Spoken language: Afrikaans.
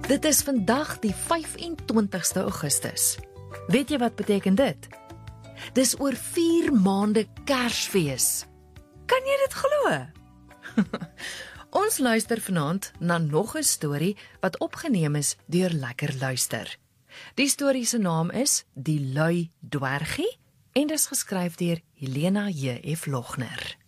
Dit is vandag die 25ste Augustus. Weet jy wat beteken dit? Dis oor 4 maande Kersfees. Kan jy dit glo? Ons luister vanaand na nog 'n storie wat opgeneem is deur Lekker Luister. Die storie se naam is Die Lui Dwergie en dis geskryf deur Helena J.F. Logner.